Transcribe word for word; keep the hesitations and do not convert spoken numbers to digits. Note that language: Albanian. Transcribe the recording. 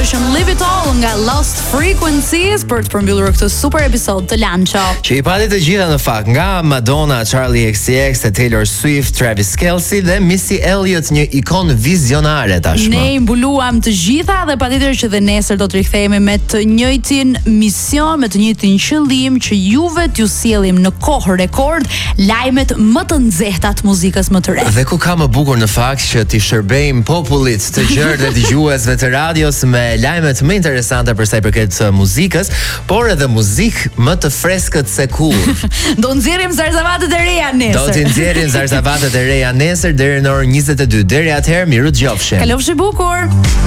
është Live It All nga Lost Frequencies për të përmbyllur këtë super episod të Lancho. Që i pati të gjitha në fakt, nga Madonna, Charlie X C X, Taylor Swift, Travis Kelce dhe Missy Elliott, një ikon vizionare tashmë. Ne i mbuluam të gjitha dhe patjetër që dhe nesër do të rikthehemi me të njëjtin mision, me të njëjtin qëllim që juve t'ju sjellim në kohë rekord lajmet më të nxehta të muzikës më të re. Dhe ku ka më bukur në fakt që t'i shërbejmë popullit të gjerë dhe dëgjuesve të radios me lajmet më interesante për sa i përket muzikës, por edhe muzikë më të freskët se kur. Do nxjerrim zarzavatet e reja nesër. Do t'i nxjerrim zarzavatet e reja nesër deri në orën njëzet e dy. Deri atëherë, miru dëgjofshim. Kalofshi bukur.